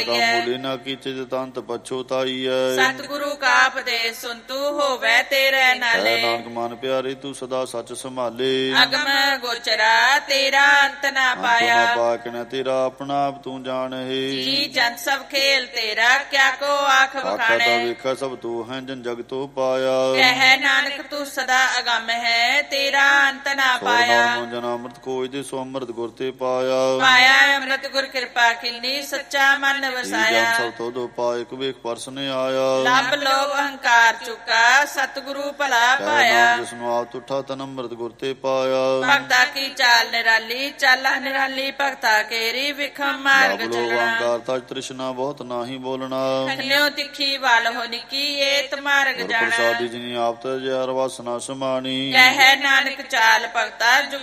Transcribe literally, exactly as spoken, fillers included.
ਮੂਲੀ ਨਾ ਕੀਚੇ ਤੰਤ ਪਛੋਤਾਈਐ। ਸਤਿਗੁਰੂ ਕਾ ਉਪਦੇਸ਼ ਸੁਨਤੂ ਹੋਵੇ ਤੇਰੇ ਨਾਲੇ। ਨਾਨਕ ਮਨ ਪਿਆਰੇ ਤੂੰ ਸਦਾ ਸੱਚ ਸੰਭਾਲੇ। ਅਗਮ ਗੋਚਰਾ ਤੇਰਾ ਅੰਤ ਨਾ ਪਾਇਆ। ਪਾਕਨ ਤੇਰਾ ਆਪਣਾ ਆਪ ਤੂੰ ਜਾਣਹਿ। ਜੀ ਜਨ ਸਭ ਖੇਲ ਤੇਰਾ ਕਿਆ ਕੋ ਆਖ ਆਖਾ ਬਖਾਣੇ। ਤਾ ਵੇਖਾ ਸਭ ਤੂੰ ਹੈ ਜਨ ਜਗ ਤੋ ਪਾਇਆ। ਕਹਿ ਨਾਨਕ ਤੂੰ ਸਦਾ ਅਗੰਮ ਹੈ ਤੇਰਾ ਅੰਤ ਨਾ ਪਾਇਆ। ਜਨ ਅੰਮ੍ਰਿਤ ਖੋਜ ਦੇ ਸੋ ਅੰਮ੍ਰਿਤ ਗੁਰ ਤੇ ਪਾਇਆ। ਪਾਇਆ ਅੰਮ੍ਰਿਤ ਗੁਰ ਕਿਰਪਾ ਕਿਲਨੀ ਸੱਚਾ ਮਨ ਵਸਾਇਆ। ਜਨ ਸਭ ਤੋਂ ਦੋ ਪਾਇ ਇੱਕ ਵੇਖ ਪਰਸਨੇ ਆਇਆ। ਲੱਭ ਲੋਭ ਅਹੰਕਾਰ ਚੁਕਾ ਸਤਿਗੁਰੂ ਭਲਾ ਪਾਇਆ। ਜਿਸ ਨੂੰ ਆਪ ਤੁਠਾ ਤਨ ਅੰਮ੍ਰਿਤ ਗੁਰ ਤੇ ਪਾਇਆ। ਭਗਤਾ ਕੀ ਚਾਲ ਨਿਰਾਲੀ ਚਾਲਾ ਨਿਰਾਲੀ ਭਗਤਾ ਕੇਰੀ ਵਿਖਮ ਮਾਰਗ ਲੋਭ ਚੱਲਣਾ। ਅਹੰਕਾਰ ਤਜ ਤ੍ਰਿਸ਼ਨਾ ਬਹੁਤ ਨਾਹੀ ਬੋਲਣਾ। ਖੰਨਿਓ ਤਿੱਖੀ ਵਾਲ ਹੋ ਨਿੱਕੀ ਏਤ ਮਾਰਗ ਗੁਰ ਜਾਣਾ। ਪ੍ਰਸਾਦੀ ਜਿਨੀ ਆਪ ਤੇ ਜਰ ਵਾਸਨਾ ਸਮਾਣੀ। ਕਹਿ ਨਾਨਕ ਚਾਲ ਭਗਤਾ